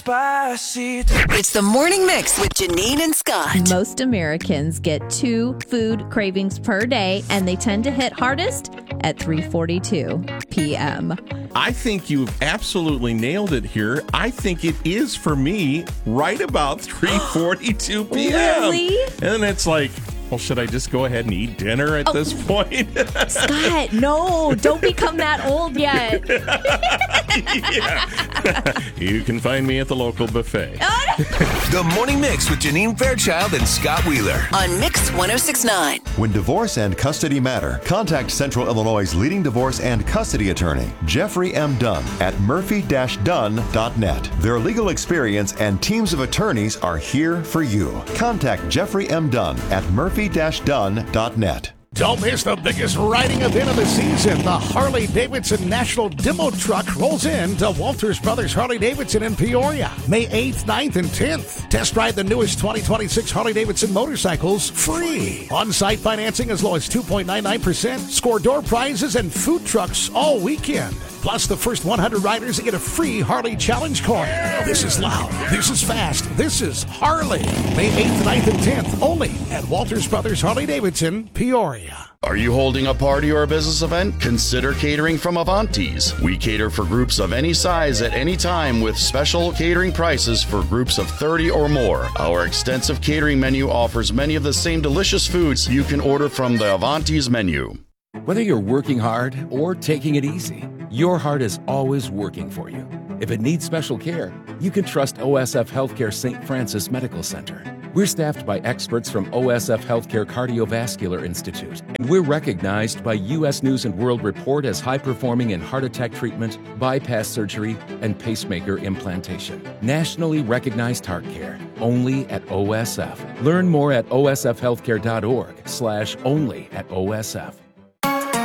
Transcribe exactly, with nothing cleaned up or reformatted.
Despacito. It's the Morning Mix with Janine and Scott. Most Americans get two food cravings per day, and they tend to hit hardest at three forty-two p.m. I think you've absolutely nailed it here. I think it is for me right about three forty-two p.m. Really? And it's like, well, should I just go ahead and eat dinner at Oh. this point? Scott, no, don't become that old yet. You can find me at the local buffet. The Morning Mix with Janine Fairchild and Scott Wheeler. On Mix one oh six point nine. When divorce and custody matter, contact Central Illinois' leading divorce and custody attorney, Jeffrey M. Dunn, at murphy dash dunn dot net. Their legal experience and teams of attorneys are here for you. Contact Jeffrey M. Dunn at murphy dash dunn dot net. Don't miss the biggest riding event of the season. The Harley-Davidson National Demo Truck rolls in to Walters Brothers Harley-Davidson in Peoria, May eighth, ninth, and tenth. Test ride the newest twenty twenty-six Harley-Davidson motorcycles free. On-site financing as low as two point nine nine percent. Score door prizes and food trucks all weekend. Plus, the first one hundred riders get a free Harley Challenge coin. This is loud. This is fast. This is Harley. May eighth, ninth, and tenth only at Walters Brothers Harley-Davidson, Peoria. Are you holding a party or a business event? Consider catering from Avanti's. We cater for groups of any size at any time with special catering prices for groups of thirty or more. Our extensive catering menu offers many of the same delicious foods you can order from the Avanti's menu. Whether you're working hard or taking it easy, your heart is always working for you. If it needs special care, you can trust O S F Healthcare Saint Francis Medical Center. We're staffed by experts from O S F Healthcare Cardiovascular Institute, and we're recognized by U S News and World Report as high-performing in heart attack treatment, bypass surgery, and pacemaker implantation. Nationally recognized heart care, only at O S F. Learn more at o s f healthcare dot org slash only at O S F.